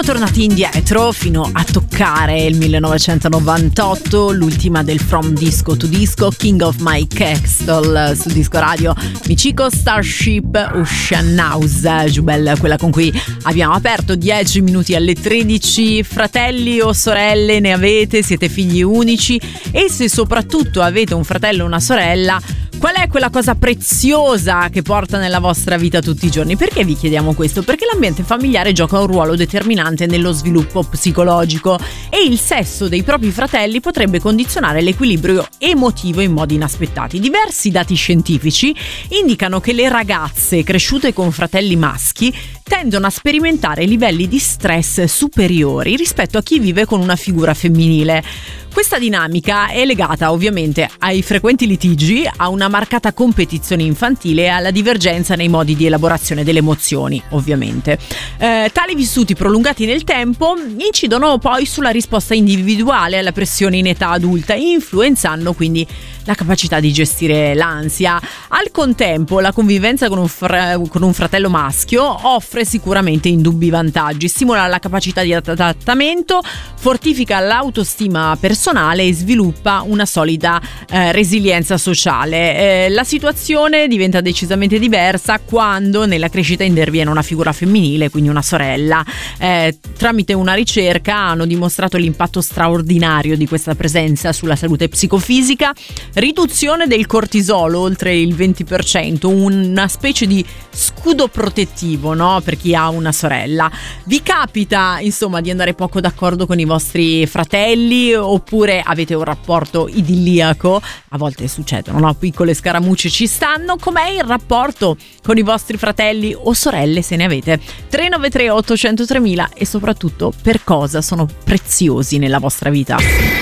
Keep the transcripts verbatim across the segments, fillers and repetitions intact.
tornati indietro fino a toccare il millenovecentonovantotto, l'ultima del From Disco to Disco, King of My Castle su Disco Radio, Michiko Starship Ocean House, giù bella quella con cui abbiamo aperto. Dieci minuti alle tredici. Fratelli o sorelle ne avete? Siete figli unici? E se soprattutto avete un fratello o una sorella, qual è quella cosa preziosa che porta nella vostra vita tutti i giorni? Perché vi chiediamo questo? Perché l'ambiente familiare gioca un ruolo determinante nello sviluppo psicologico e il sesso dei propri fratelli potrebbe condizionare l'equilibrio emotivo in modi inaspettati. Diversi dati scientifici indicano che le ragazze cresciute con fratelli maschi tendono a sperimentare livelli di stress superiori rispetto a chi vive con una figura femminile. Questa dinamica è legata ovviamente ai frequenti litigi, a una marcata competizione infantile e alla divergenza nei modi di elaborazione delle emozioni, ovviamente. Eh, tali vissuti prolungati nel tempo incidono poi sulla risposta individuale alla pressione in età adulta, influenzando quindi la capacità di gestire l'ansia. Al contempo, la convivenza con un, fra- con un fratello maschio offre sicuramente indubbi vantaggi, stimola la capacità di adattamento, fortifica l'autostima personale e sviluppa una solida eh, resilienza sociale. Eh, la situazione diventa decisamente diversa quando nella crescita interviene una figura femminile, quindi una sorella. Eh, tramite una ricerca hanno dimostrato l'impatto straordinario di questa presenza sulla salute psicofisica. Riduzione del cortisolo oltre il venti per cento, una specie di scudo protettivo, no? Per chi ha una sorella. Vi capita insomma di andare poco d'accordo con i vostri fratelli oppure avete un rapporto idilliaco? A volte succedono, no? Piccole scaramucce ci stanno. Com'è il rapporto con i vostri fratelli o sorelle, se ne avete? tre nove tre otto zero zero tre mila e soprattutto per cosa sono preziosi nella vostra vita.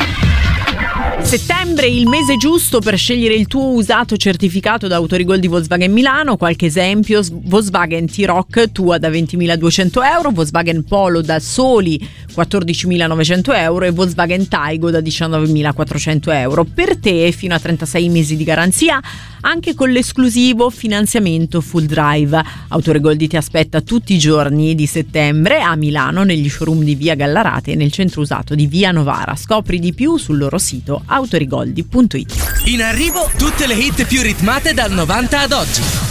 Settembre, il mese giusto per scegliere il tuo usato certificato da Autorigol di Volkswagen Milano. Qualche esempio: Volkswagen T-Roc Tua da ventimiladuecento euro, Volkswagen Polo da soli quattordicimilanovecento euro e Volkswagen Taigo da diciannovemilaquattrocento euro. Per te fino a trentasei mesi di garanzia, anche con l'esclusivo finanziamento full drive. Autorigoldi ti aspetta tutti i giorni di settembre a Milano, negli showroom di via Gallarate e nel centro usato di via Novara. Scopri di più sul loro sito autorigoldi punto it. In arrivo tutte le hit più ritmate dal novanta ad oggi.